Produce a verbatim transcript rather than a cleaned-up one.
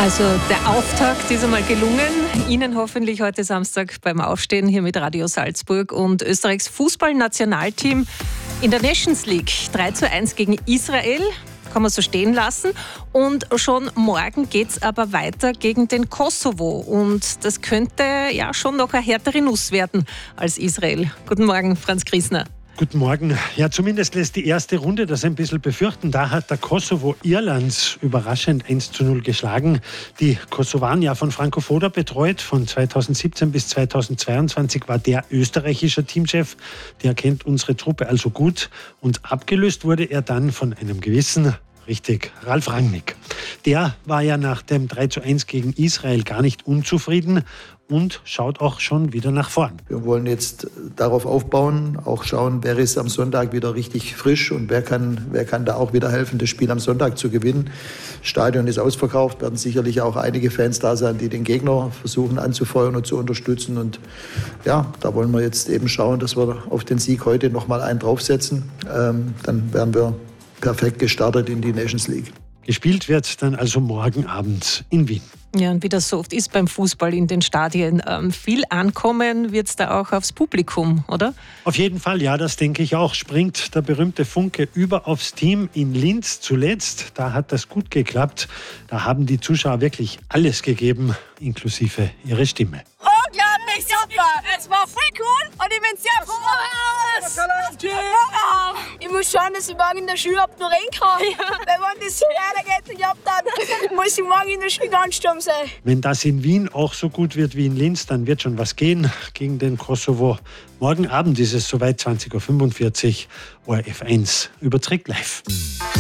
Also der Auftakt ist einmal gelungen. Ihnen hoffentlich heute Samstag beim Aufstehen hier mit Radio Salzburg und Österreichs Fußballnationalteam in der Nations League. drei zu eins gegen Israel. Kann man so stehen lassen. Und schon morgen geht es aber weiter gegen den Kosovo. Und das könnte ja schon noch eine härtere Nuss werden als Israel. Guten Morgen, Franz Griesner. Guten Morgen. Ja, zumindest lässt die erste Runde das ein bisschen befürchten. Da hat der Kosovo Irlands überraschend eins zu null geschlagen. Die Kosovaren ja von Franco Foda betreut. Von zweitausendsiebzehn bis zweitausendzweiundzwanzig war der österreichischer Teamchef. Der kennt unsere Truppe also gut. Und abgelöst wurde er dann von einem gewissen, richtig, Ralf Rangnick. Der war ja nach dem drei zu eins gegen Israel gar nicht unzufrieden und schaut auch schon wieder nach vorn. Wir wollen jetzt darauf aufbauen, auch schauen, wer ist am Sonntag wieder richtig frisch und wer kann, wer kann da auch wieder helfen, das Spiel am Sonntag zu gewinnen. Das Stadion ist ausverkauft, werden sicherlich auch einige Fans da sein, die den Gegner versuchen anzufeuern und zu unterstützen. Und ja, da wollen wir jetzt eben schauen, dass wir auf den Sieg heute nochmal einen draufsetzen. Ähm, dann werden wir perfekt gestartet in die Nations League. Gespielt wird dann also morgen Abend in Wien. Ja, und wie das so oft ist beim Fußball in den Stadien, ähm, viel ankommen wird es da auch aufs Publikum, oder? Auf jeden Fall, ja, das denke ich auch. Springt der berühmte Funke über aufs Team in Linz zuletzt. Da hat das gut geklappt. Da haben die Zuschauer wirklich alles gegeben, inklusive ihre Stimme. Unglaublich super! Es war voll cool und ich bin sehr froh. Ich muss schauen, dass ich morgen in der Schule überhaupt noch rein kann. Weil wenn das so weitergeht, ich hab, dann muss ich morgen in der Schule ganz stumm sein. Wenn das in Wien auch so gut wird wie in Linz, dann wird schon was gehen gegen den Kosovo. Morgen Abend ist es soweit, zwanzig Uhr fünfundvierzig, O R F eins überträgt live.